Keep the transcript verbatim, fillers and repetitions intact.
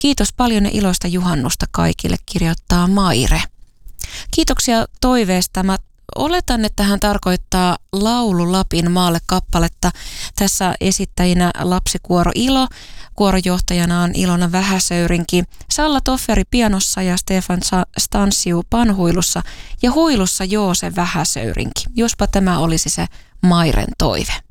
Kiitos paljon ja iloista juhannusta kaikille, kirjoittaa Maire. Kiitoksia toiveesta. Mä oletan, että hän tarkoittaa Laulu Lapin maalle -kappaletta. Tässä esittäjinä lapsikuoro Ilo. Kuorojohtajana on Ilona Vähäsöyrinki, Salla Tofferi pianossa ja Stefan Stansiu panhuilussa ja huilussa Joose Vähäsöyrinki. Jospa tämä olisi se Mairen toive.